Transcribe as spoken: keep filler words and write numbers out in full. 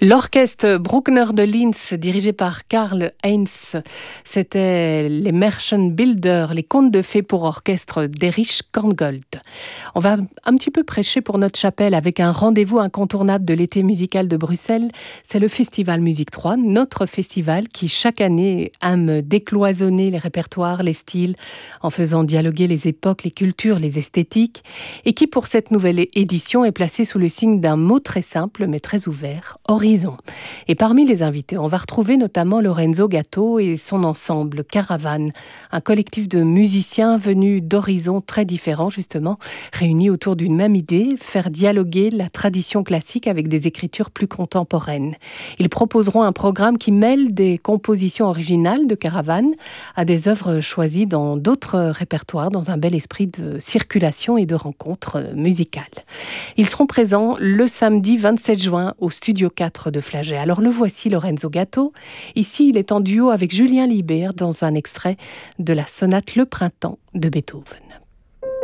L'orchestre Bruckner de Linz, dirigé par Karl Heinz, c'était les Märchenbilder, les contes de fées pour orchestre d'Erich Korngold. On va un petit peu prêcher pour notre chapelle avec un rendez-vous incontournable de l'été musical de Bruxelles. C'est le Festival Musique trois, notre festival qui chaque année aime décloisonner les répertoires, les styles, en faisant dialoguer les époques, les cultures, les esthétiques, et qui pour cette nouvelle édition est placé sous le signe d'un mot très simple mais très ouvert, horizon. Et parmi les invités, on va retrouver notamment Lorenzo Gatto et son ensemble Caravane, un collectif de musiciens venus d'horizons très différents justement, réunis autour d'une même idée, faire dialoguer la tradition classique avec des écritures plus contemporaines. Ils proposeront un programme qui mêle des compositions originales de Caravane à des œuvres choisies dans d'autres répertoires, dans un bel esprit de circulation et de rencontres musicales. Ils seront présents le samedi vingt-sept juin au Studio quatre de Flagey. Alors le voici, Lorenzo Gatto. Ici, il est en duo avec Julien Libert dans un extrait de la sonate Le Printemps de Beethoven.